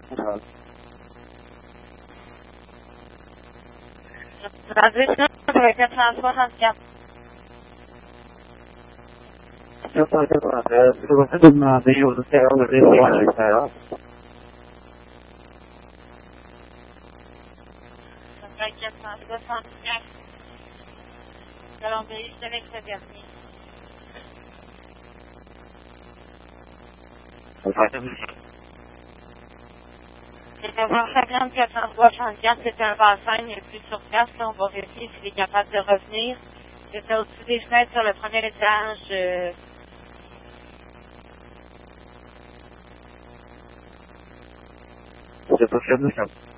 Transition avec 464. Je voudrais te demander aux auditeurs de rester à l'extérieur. Avec 464. Calendrier, je avec le dernier. C'est un Volkswagen 464, c'est un bassin, il n'est plus sur place, là, on va vérifier s'il est capable de revenir. C'était au-dessus des fenêtres sur le premier étage. C'est possible, ça.